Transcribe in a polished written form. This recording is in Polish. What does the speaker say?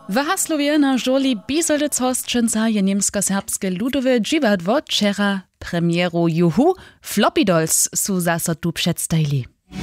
W Haslowie na żoli Bisolec hostčenca je niemsko-serbske ludowe dziwadło wczera premieru Juhu Floppy Dolls su zase tu przedstajili.